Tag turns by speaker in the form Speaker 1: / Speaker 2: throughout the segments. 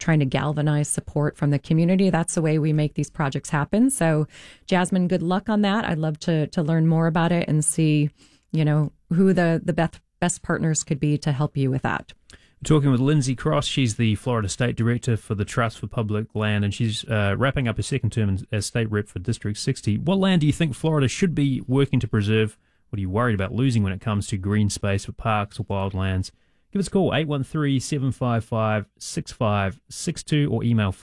Speaker 1: trying to galvanize support from the community. That's the way we make these projects happen. So, Jasmine, good luck on that. I'd love to learn more about it and see, who the best partners could be to help you with that.
Speaker 2: Talking with Lindsay Cross. She's the Florida State Director for the Trust for Public Land, and she's wrapping up her second term as State Rep for District 60. What land do you think Florida should be working to preserve? What are you worried about losing when it comes to green space for parks or wildlands? Give us a call, 813-755-6562, or email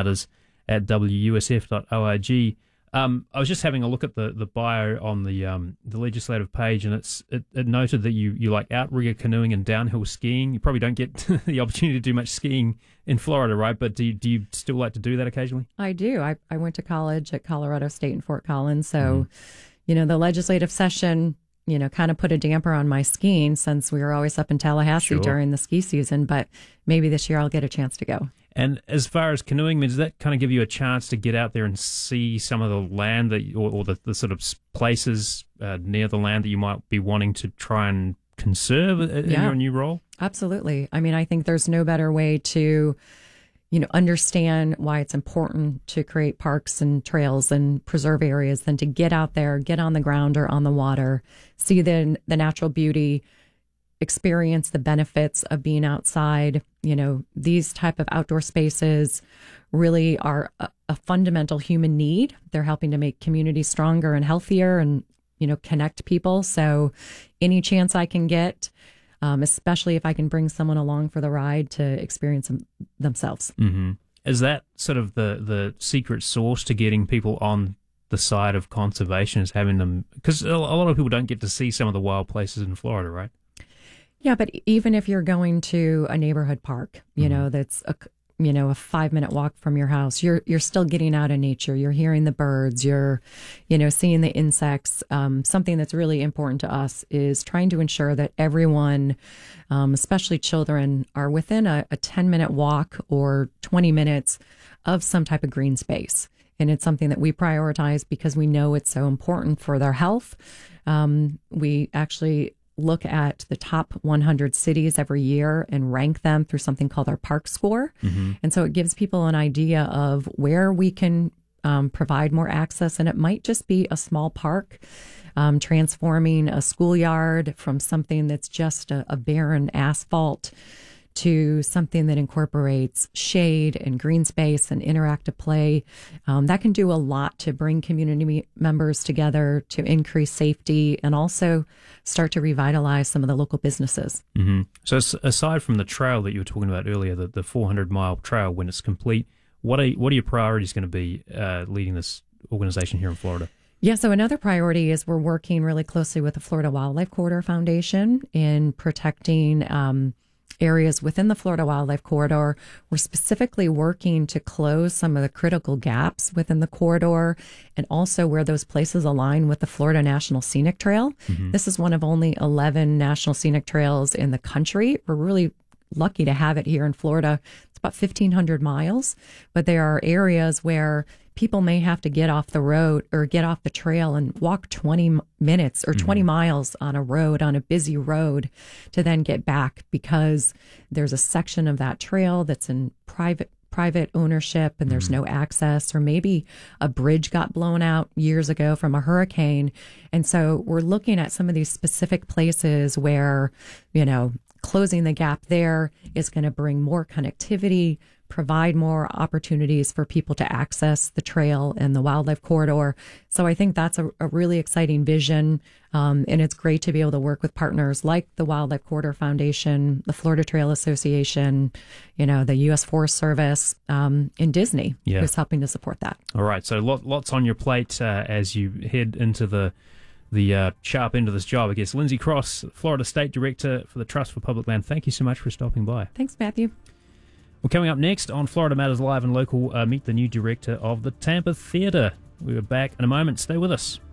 Speaker 2: floridamatters@wusf.org. I was just having a look at the bio on the legislative page, and it noted that you like outrigger canoeing and downhill skiing. You probably don't get the opportunity to do much skiing in Florida, right? But do you still like to do that occasionally?
Speaker 1: I do. I went to college at Colorado State in Fort Collins, so the legislative session kind of put a damper on my skiing since we were always up in Tallahassee during the ski season. But maybe this year I'll get a chance to go.
Speaker 2: And as far as canoeing, does that kind of give you a chance to get out there and see some of the land or the sort of places near the land that you might be wanting to try and conserve in your new role?
Speaker 1: Absolutely. I mean, I think there's no better way to, understand why it's important to create parks and trails and preserve areas than to get out there, get on the ground or on the water, see the natural beauty, experience the benefits of being outside. These type of outdoor spaces really are a fundamental human need. They're helping to make communities stronger and healthier and, connect people. So any chance I can get, especially if I can bring someone along for the ride to experience them themselves.
Speaker 2: Mm-hmm. Is that sort of the secret sauce to getting people on the side of conservation, is having them, because a lot of people don't get to see some of the wild places in Florida, right?
Speaker 1: Yeah, but even if you're going to a neighborhood park, that's a 5-minute walk from your house, you're still getting out in nature. You're hearing the birds. You're, seeing the insects. Something that's really important to us is trying to ensure that everyone, especially children, are within a 10-minute walk or 20 minutes of some type of green space. And it's something that we prioritize because we know it's so important for their health. We actually look at the top 100 cities every year and rank them through something called our park score. Mm-hmm. And so it gives people an idea of where we can provide more access. And it might just be a small park, transforming a schoolyard from something that's just a barren asphalt to something that incorporates shade and green space and interactive play. That can do a lot to bring community members together, to increase safety, and also start to revitalize some of the local businesses.
Speaker 2: Mm-hmm. So aside from the trail that you were talking about earlier, the 400-mile trail, when it's complete, what are your priorities going to be leading this organization here in Florida?
Speaker 1: Yeah, so another priority is we're working really closely with the Florida Wildlife Corridor Foundation in protecting areas within the Florida Wildlife Corridor. We're specifically working to close some of the critical gaps within the corridor and also where those places align with the Florida National Scenic Trail. Mm-hmm. This is one of only 11 national scenic trails in the country. We're really lucky to have it here in Florida. It's about 1,500 miles, but there are areas where people may have to get off the road or get off the trail and walk 20 minutes or 20 miles on a busy road to then get back because there's a section of that trail that's in private ownership and there's no access, or maybe a bridge got blown out years ago from a hurricane. And so we're looking at some of these specific places where, closing the gap there is going to bring more connectivity, provide more opportunities for people to access the trail and the wildlife corridor. So I think that's a really exciting vision. And it's great to be able to work with partners like the Wildlife Corridor Foundation, the Florida Trail Association, the U.S. Forest Service, and Disney, who's helping to support that.
Speaker 2: All right. So lots on your plate as you head into the sharp end of this job, I guess. Lindsay Cross, Florida State Director for the Trust for Public Land. Thank you so much for stopping by.
Speaker 1: Thanks, Matthew.
Speaker 2: Well, coming up next on Florida Matters Live and Local, meet the new director of the Tampa Theatre. We are back in a moment. Stay with us.